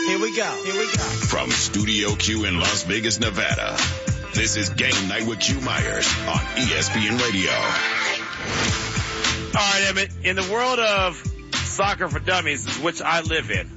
Here we go. From Studio Q in Las Vegas, Nevada, this is Game Night with Q Myers on ESPN Radio. All right, Emmett. In the world of soccer for dummies, which I live in,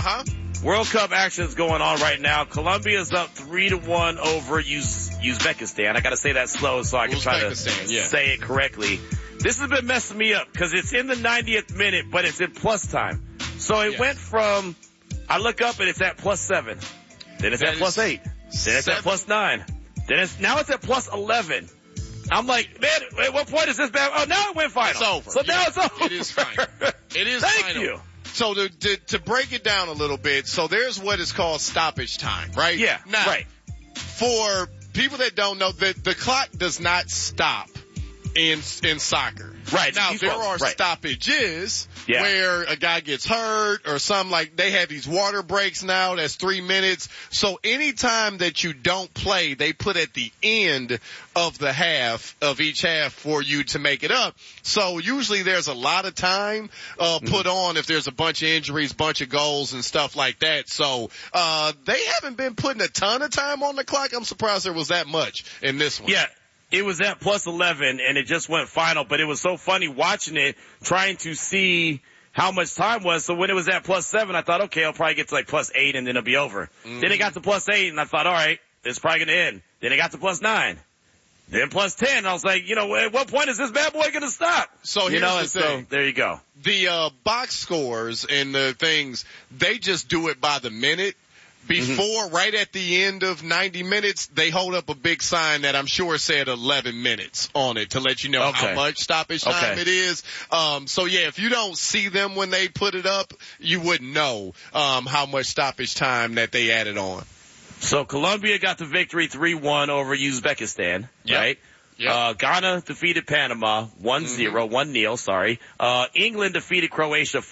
World Cup action is going on right now. Colombia's up 3-1 over Uzbekistan. I got to say that slow so I can try to say it correctly. This has been messing me up because it's in the 90th minute, but it's in plus time. So it went from, I look up and it's at +7. Then it's at +8. Then it's at +9. Now it's at +11. I'm like, man, at what point is this bad? Oh, now it went final. It's over. So now it's over. It is final. It is Thank final. you. So to break it down a little bit, so there's what is called stoppage time, right? Yeah, now, right. For people that don't know, the clock does not stop in soccer. Right. Now, there are stoppages where a guy gets hurt or something, like they have these water breaks now. That's 3 minutes. So anytime that you don't play, they put at the end of the half of each half for you to make it up. So usually there's a lot of time put on if there's a bunch of injuries, bunch of goals and stuff like that. So they haven't been putting a ton of time on the clock. I'm surprised there was that much in this one. Yeah. It was at +11 and it just went final, but it was so funny watching it, trying to see how much time was. So when it was at +7, I thought, okay, I'll probably get to like +8 and then it'll be over. Then it got to +8 and I thought, all right, it's probably going to end. Then it got to +9. Then +10. I was like, at what point is this bad boy going to stop? So here's the thing. So there you go. The box scores and the things, they just do it by the minute. Before, right at the end of 90 minutes, they hold up a big sign that I'm sure said 11 minutes on it to let you know how much stoppage time it is. So yeah, if you don't see them when they put it up, you wouldn't know how much stoppage time that they added on. So Colombia got the victory 3-1 over Uzbekistan, right? Yep. Ghana defeated Panama 1-0, 1-0, sorry. England defeated Croatia